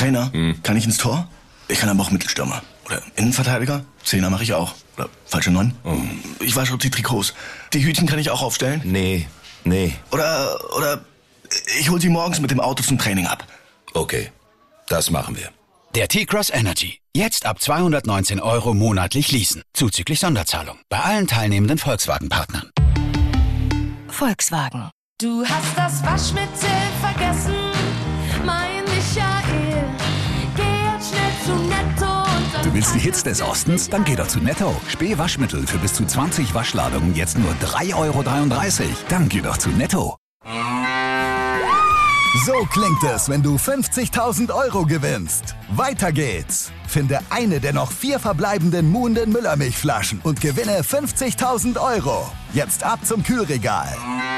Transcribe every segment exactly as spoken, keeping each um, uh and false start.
Trainer? Hm. Kann ich ins Tor? Ich kann aber auch Mittelstürmer. Oder Innenverteidiger? Zehner mache ich auch. Oder falsche Neun? Oh. Ich wasche die Trikots. Die Hütchen kann ich auch aufstellen? Nee, nee. Oder, oder ich hol sie morgens mit dem Auto zum Training ab. Okay, das machen wir. Der T-Cross Energy. Jetzt ab zweihundertneunzehn Euro monatlich leasen. Zuzüglich Sonderzahlung. Bei allen teilnehmenden Volkswagen-Partnern. Volkswagen. Du hast das Waschmittel vergessen, mein Michael. Geh jetzt schnell zu Netto und dann... Du willst die Hits des Ostens? Dann geh doch zu Netto. Späh-Waschmittel für bis zu zwanzig Waschladungen jetzt nur drei Euro dreiunddreißig. Dann geh doch zu Netto. So klingt es, wenn du fünfzigtausend Euro gewinnst. Weiter geht's. Finde eine der noch vier verbleibenden muhenden Müllermilchflaschen und gewinne fünfzigtausend Euro. Jetzt ab zum Kühlregal.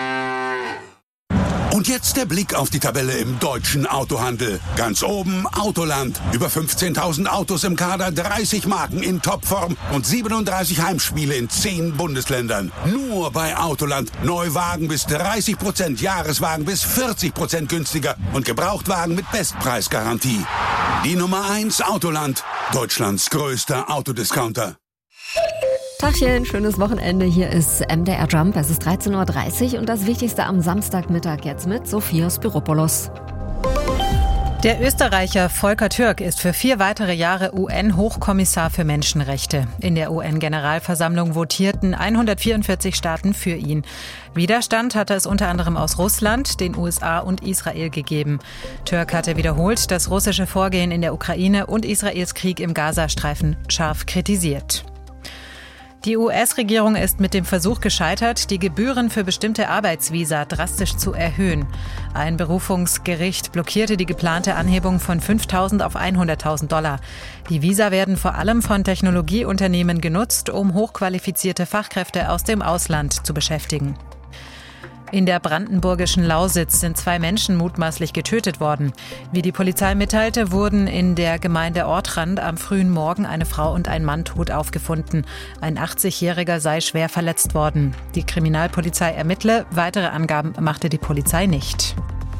Und jetzt der Blick auf die Tabelle im deutschen Autohandel. Ganz oben Autoland. Über fünfzehntausend Autos im Kader, dreißig Marken in Topform und siebenunddreißig Heimspiele in zehn Bundesländern. Nur bei Autoland. Neuwagen bis dreißig Prozent, Jahreswagen bis vierzig Prozent günstiger und Gebrauchtwagen mit Bestpreisgarantie. Die Nummer eins Autoland. Deutschlands größter Autodiscounter. Tachchen, schönes Wochenende. Hier ist M D R Jump. Es ist dreizehn Uhr dreißig und das Wichtigste am Samstagmittag jetzt mit Sophia Spiropoulos. Der Österreicher Volker Türk ist für vier weitere Jahre U N-Hochkommissar für Menschenrechte. In der U N-Generalversammlung votierten hundertvierundvierzig Staaten für ihn. Widerstand hatte es unter anderem aus Russland, den U S A und Israel gegeben. Türk hatte wiederholt das russische Vorgehen in der Ukraine und Israels Krieg im Gazastreifen scharf kritisiert. Die U S-Regierung ist mit dem Versuch gescheitert, die Gebühren für bestimmte Arbeitsvisa drastisch zu erhöhen. Ein Berufungsgericht blockierte die geplante Anhebung von fünftausend auf hunderttausend Dollar. Die Visa werden vor allem von Technologieunternehmen genutzt, um hochqualifizierte Fachkräfte aus dem Ausland zu beschäftigen. In der brandenburgischen Lausitz sind zwei Menschen mutmaßlich getötet worden. Wie die Polizei mitteilte, wurden in der Gemeinde Ortrand am frühen Morgen eine Frau und ein Mann tot aufgefunden. Ein achtzigjähriger sei schwer verletzt worden. Die Kriminalpolizei ermittle, weitere Angaben machte die Polizei nicht.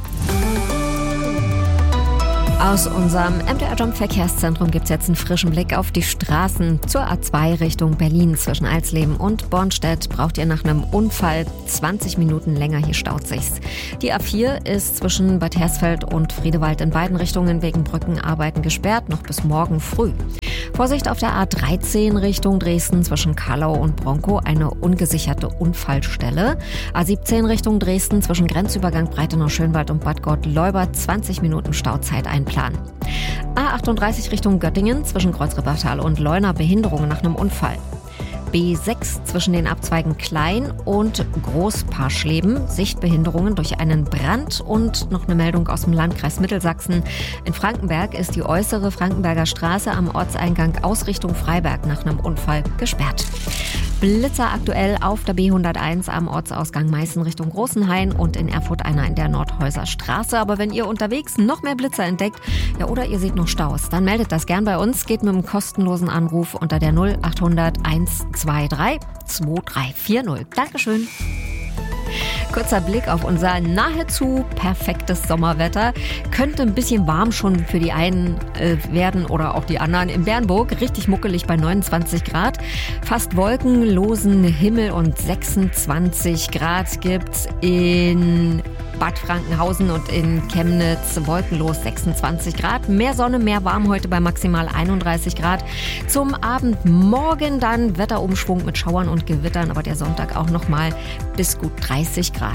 Aus unserem M D R Jump Verkehrszentrum gibt es jetzt einen frischen Blick auf die Straßen zur A zwei Richtung Berlin. Zwischen Alsleben und Bornstedt braucht ihr nach einem Unfall zwanzig Minuten länger, hier staut sich's. Die A vier ist zwischen Bad Hersfeld und Friedewald in beiden Richtungen wegen Brückenarbeiten gesperrt, noch bis morgen früh. Vorsicht auf der A dreizehn Richtung Dresden zwischen Kallau und Bronkow, eine ungesicherte Unfallstelle. A siebzehn Richtung Dresden zwischen Grenzübergang Breitenau-Schönwald und Bad Gott-Leuba, zwanzig Minuten Stauzeit einplanen. A achtunddreißig Richtung Göttingen zwischen Kreuzrippertal und Leuna, Behinderungen nach einem Unfall. B sechs zwischen den Abzweigen Klein und Großparschleben, Sichtbehinderungen durch einen Brand und noch eine Meldung aus dem Landkreis Mittelsachsen. In Frankenberg ist die äußere Frankenberger Straße am Ortseingang Ausrichtung Freiberg nach einem Unfall gesperrt. Blitzer aktuell auf der B hunderteins am Ortsausgang Meißen Richtung Großenhain und in Erfurt einer in der Nordhäuser Straße. Aber wenn ihr unterwegs noch mehr Blitzer entdeckt, ja, oder ihr seht noch Staus, dann meldet das gern bei uns. Geht mit einem kostenlosen Anruf unter der null achthundert hundertzweiundzwanzig vierundvierzig. Dankeschön. Kurzer Blick auf unser nahezu perfektes Sommerwetter. Könnte ein bisschen warm schon für die einen äh, werden oder auch die anderen. In Bernburg richtig muckelig bei neunundzwanzig Grad. Fast wolkenlosen Himmel und sechsundzwanzig Grad gibt's in Bad Frankenhausen und in Chemnitz wolkenlos sechsundzwanzig Grad. Mehr Sonne, mehr warm heute bei maximal einunddreißig Grad. Zum Abend morgen dann Wetterumschwung mit Schauern und Gewittern, aber der Sonntag auch nochmal bis gut dreißig Grad.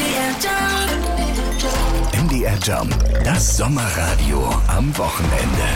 M D R Jump, das Sommerradio am Wochenende.